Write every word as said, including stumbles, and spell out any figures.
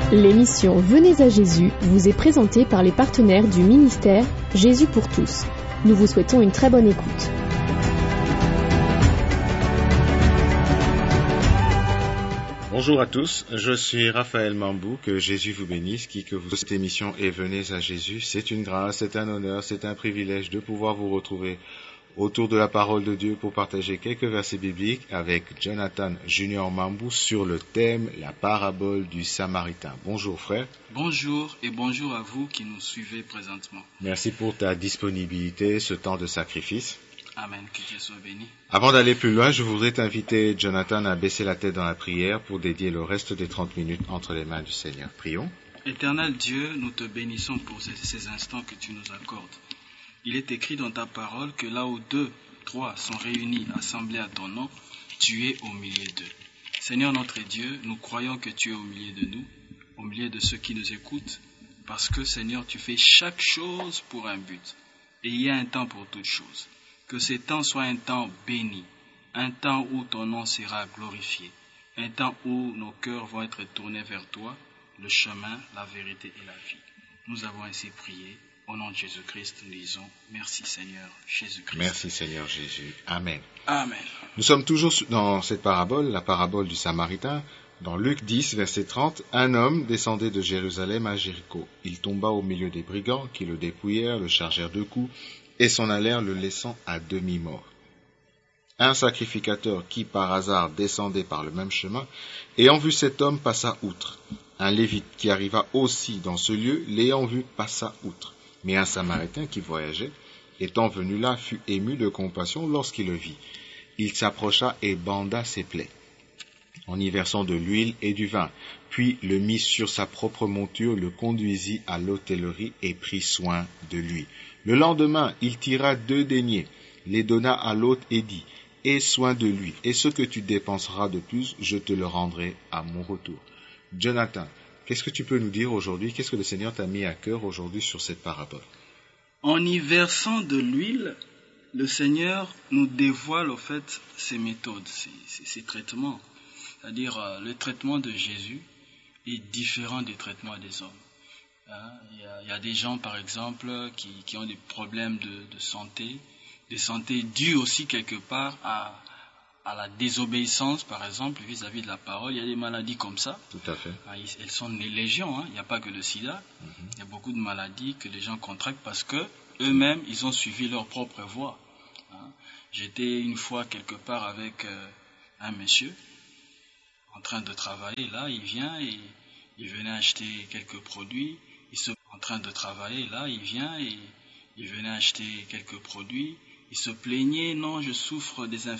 L'émission Venez à Jésus vous est présentée par les partenaires du ministère Jésus pour tous. Nous vous souhaitons une très bonne écoute. Bonjour à tous, je suis Raphaël Mambou, que Jésus vous bénisse, qui que vous cette émission et Venez à Jésus. C'est une grâce, c'est un honneur, c'est un privilège de pouvoir vous retrouver autour de la parole de Dieu pour partager quelques versets bibliques avec Jonathan Junior Mambou sur le thème la parabole du Samaritain. Bonjour frère. Bonjour et bonjour à vous qui nous suivez présentement. Merci pour ta disponibilité, ce temps de sacrifice. Amen, que Dieu soit béni. Avant d'aller plus loin, je voudrais t'inviter, Jonathan, à baisser la tête dans la prière pour dédier le reste des trente minutes entre les mains du Seigneur. Prions. Éternel Dieu, nous te bénissons pour ces, ces instants que tu nous accordes. Il est écrit dans ta parole que là où deux, trois sont réunis, assemblés à ton nom, tu es au milieu d'eux. Seigneur notre Dieu, nous croyons que tu es au milieu de nous, au milieu de ceux qui nous écoutent, parce que Seigneur, tu fais chaque chose pour un but. Et il y a un temps pour toutes choses. Que ces temps soient un temps béni, un temps où ton nom sera glorifié, un temps où nos cœurs vont être tournés vers toi, le chemin, la vérité et la vie. Nous avons ainsi prié. Au nom de Jésus-Christ, nous disons merci Seigneur Jésus-Christ. Merci Seigneur Jésus. Amen. Amen. Nous sommes toujours dans cette parabole, la parabole du Samaritain. Dans Luc dix, verset trente, un homme descendait de Jérusalem à Jéricho. Il tomba au milieu des brigands qui le dépouillèrent, le chargèrent de coups et s'en allèrent le laissant à demi-mort. Un sacrificateur qui par hasard descendait par le même chemin, ayant vu cet homme, passa outre. Un lévite qui arriva aussi dans ce lieu, l'ayant vu, passa outre. Mais un Samaritain qui voyageait, étant venu là, fut ému de compassion lorsqu'il le vit. Il s'approcha et banda ses plaies, en y versant de l'huile et du vin, puis le mit sur sa propre monture, le conduisit à l'hôtellerie et prit soin de lui. Le lendemain, il tira deux deniers, les donna à l'hôte et dit, « Aie soin de lui, et ce que tu dépenseras de plus, je te le rendrai à mon retour. » Jonathan, qu'est-ce que tu peux nous dire aujourd'hui? Qu'est-ce que le Seigneur t'a mis à cœur aujourd'hui sur cette parabole? En y versant de l'huile, le Seigneur nous dévoile au fait ses méthodes, ses, ses, ses traitements. C'est-à-dire euh, le traitement de Jésus est différent du traitement des hommes. Hein, il y a, il y a des gens, par exemple, qui, qui ont des problèmes de, de santé, de santé dus aussi quelque part à, à la désobéissance, par exemple, vis-à-vis de la parole. Il y a des maladies comme ça. Tout à fait. Elles sont des légions, hein. Il n'y a pas que le sida. Mm-hmm. Il y a beaucoup de maladies que les gens contractent parce que eux-mêmes, ils ont suivi leur propre voie. Hein. J'étais une fois quelque part avec euh, un monsieur en train de travailler. Là, il vient et il venait acheter quelques produits. Il se en train de travailler. Là, il vient et il venait acheter quelques produits. Il se plaignait, non, je souffre des infections.